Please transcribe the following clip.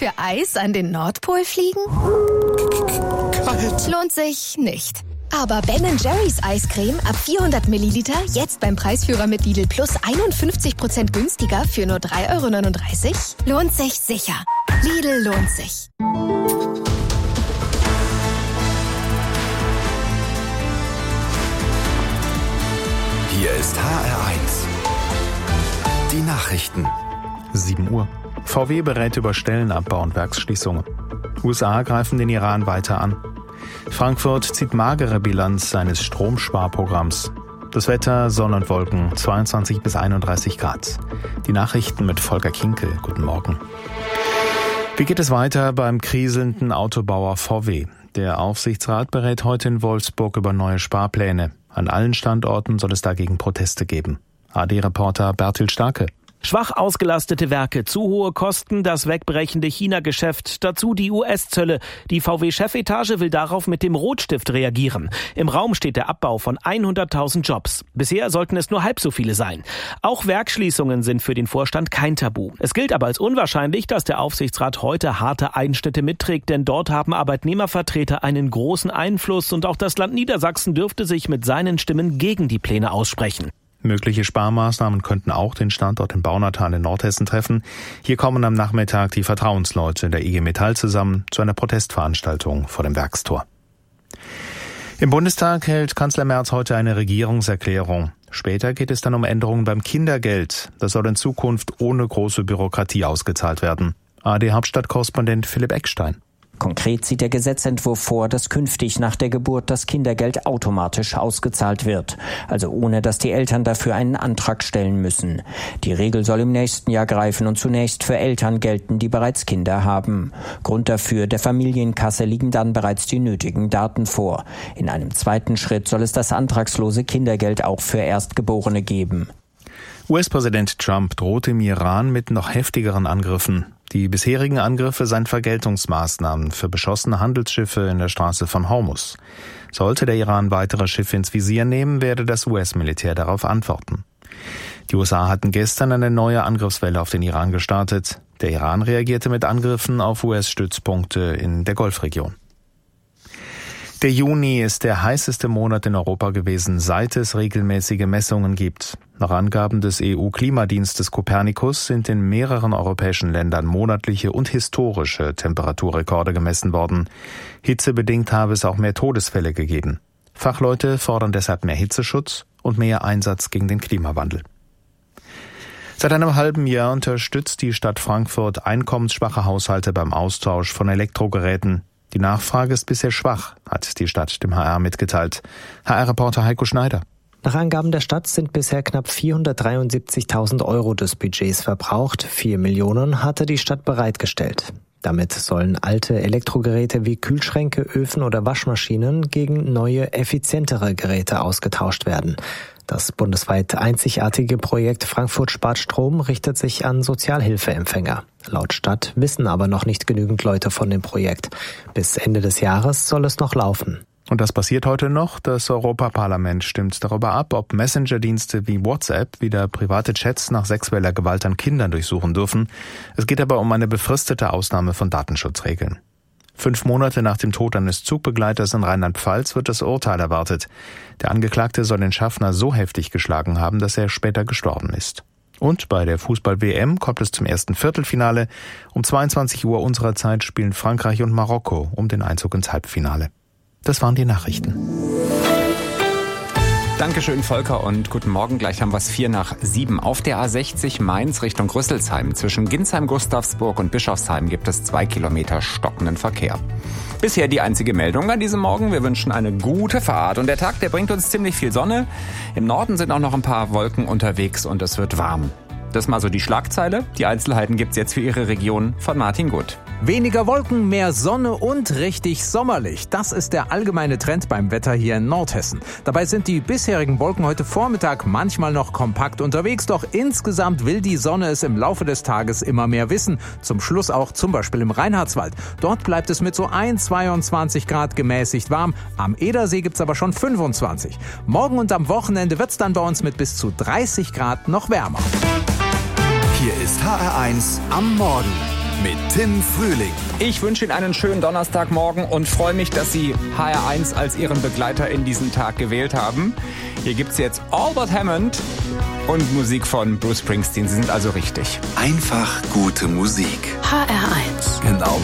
Für Eis an den Nordpol fliegen? Kalt. Lohnt sich nicht. Aber Ben & Jerry's Eiscreme ab 400 Milliliter jetzt beim Preisführer mit Lidl Plus 51% günstiger für nur 3,39 €? Lohnt sich sicher. Lidl lohnt sich. Hier ist HR1. Die Nachrichten. 7 Uhr. VW berät über Stellenabbau und Werksschließungen. USA greifen den Iran weiter an. Frankfurt zieht magere Bilanz seines Stromsparprogramms. Das Wetter, Sonne und Wolken, 22 bis 31 Grad. Die Nachrichten mit Volker Kinkel. Guten Morgen. Wie geht es weiter beim kriselnden Autobauer VW? Der Aufsichtsrat berät heute in Wolfsburg über neue Sparpläne. An allen Standorten soll es dagegen Proteste geben. AD-Reporter Bertil Starke. Schwach ausgelastete Werke, zu hohe Kosten, das wegbrechende China-Geschäft, dazu die US-Zölle. Die VW-Chefetage will darauf mit dem Rotstift reagieren. Im Raum steht der Abbau von 100.000 Jobs. Bisher sollten es nur halb so viele sein. Auch Werksschließungen sind für den Vorstand kein Tabu. Es gilt aber als unwahrscheinlich, dass der Aufsichtsrat heute harte Einschnitte mitträgt, denn dort haben Arbeitnehmervertreter einen großen Einfluss und auch das Land Niedersachsen dürfte sich mit seinen Stimmen gegen die Pläne aussprechen. Mögliche Sparmaßnahmen könnten auch den Standort in Baunatal in Nordhessen treffen. Hier kommen am Nachmittag die Vertrauensleute der IG Metall zusammen zu einer Protestveranstaltung vor dem Werkstor. Im Bundestag hält Kanzler Merz heute eine Regierungserklärung. Später geht es dann um Änderungen beim Kindergeld. Das soll in Zukunft ohne große Bürokratie ausgezahlt werden. ARD-Hauptstadtkorrespondent Philipp Eckstein. Konkret sieht der Gesetzentwurf vor, dass künftig nach der Geburt das Kindergeld automatisch ausgezahlt wird. Also ohne, dass die Eltern dafür einen Antrag stellen müssen. Die Regel soll im nächsten Jahr greifen und zunächst für Eltern gelten, die bereits Kinder haben. Grund dafür, der Familienkasse liegen dann bereits die nötigen Daten vor. In einem zweiten Schritt soll es das antragslose Kindergeld auch für Erstgeborene geben. US-Präsident Trump droht im Iran mit noch heftigeren Angriffen. Die bisherigen Angriffe seien Vergeltungsmaßnahmen für beschossene Handelsschiffe in der Straße von Hormuz. Sollte der Iran weitere Schiffe ins Visier nehmen, werde das US-Militär darauf antworten. Die USA hatten gestern eine neue Angriffswelle auf den Iran gestartet. Der Iran reagierte mit Angriffen auf US-Stützpunkte in der Golfregion. Der Juni ist der heißeste Monat in Europa gewesen, seit es regelmäßige Messungen gibt. Nach Angaben des EU-Klimadienstes Copernicus sind in mehreren europäischen Ländern monatliche und historische Temperaturrekorde gemessen worden. Hitzebedingt habe es auch mehr Todesfälle gegeben. Fachleute fordern deshalb mehr Hitzeschutz und mehr Einsatz gegen den Klimawandel. Seit einem halben Jahr unterstützt die Stadt Frankfurt einkommensschwache Haushalte beim Austausch von Elektrogeräten. Die Nachfrage ist bisher schwach, hat die Stadt dem HR mitgeteilt. HR-Reporter Heiko Schneider. Nach Angaben der Stadt sind bisher knapp 473.000 € des Budgets verbraucht. 4 Millionen hatte die Stadt bereitgestellt. Damit sollen alte Elektrogeräte wie Kühlschränke, Öfen oder Waschmaschinen gegen neue, effizientere Geräte ausgetauscht werden. Das bundesweit einzigartige Projekt Frankfurt spart Strom richtet sich an Sozialhilfeempfänger. Laut Stadt wissen aber noch nicht genügend Leute von dem Projekt. Bis Ende des Jahres soll es noch laufen. Und das passiert heute noch. Das Europaparlament stimmt darüber ab, ob Messenger-Dienste wie WhatsApp wieder private Chats nach sexueller Gewalt an Kindern durchsuchen dürfen. Es geht aber um eine befristete Ausnahme von Datenschutzregeln. 5 Monate nach dem Tod eines Zugbegleiters in Rheinland-Pfalz wird das Urteil erwartet. Der Angeklagte soll den Schaffner so heftig geschlagen haben, dass er später gestorben ist. Und bei der Fußball-WM kommt es zum ersten Viertelfinale. Um 22 Uhr unserer Zeit spielen Frankreich und Marokko um den Einzug ins Halbfinale. Das waren die Nachrichten. Dankeschön, Volker, und guten Morgen. Gleich haben wir es 6:45. Auf der A60 Mainz Richtung Rüsselsheim zwischen Ginsheim, Gustavsburg und Bischofsheim gibt es 2 Kilometer stockenden Verkehr. Bisher die einzige Meldung an diesem Morgen. Wir wünschen eine gute Fahrt. Und der Tag, der bringt uns ziemlich viel Sonne. Im Norden sind auch noch ein paar Wolken unterwegs und es wird warm. Das mal so die Schlagzeile. Die Einzelheiten gibt's jetzt für Ihre Region von Martin Gutt. Weniger Wolken, mehr Sonne und richtig sommerlich. Das ist der allgemeine Trend beim Wetter hier in Nordhessen. Dabei sind die bisherigen Wolken heute Vormittag manchmal noch kompakt unterwegs, doch insgesamt will die Sonne es im Laufe des Tages immer mehr wissen. Zum Schluss auch zum Beispiel im Reinhardswald. Dort bleibt es mit so 22 Grad gemäßigt warm. Am Edersee gibt's aber schon 25. Morgen und am Wochenende wird's dann bei uns mit bis zu 30 Grad noch wärmer. Hier ist HR1 am Morgen. mit Tim Frühling. Ich wünsche Ihnen einen schönen Donnerstagmorgen und freue mich, dass Sie HR1 als Ihren Begleiter in diesen Tag gewählt haben. Hier gibt's jetzt Albert Hammond und Musik von Bruce Springsteen. Sie sind also richtig. Einfach gute Musik. HR1. Genau.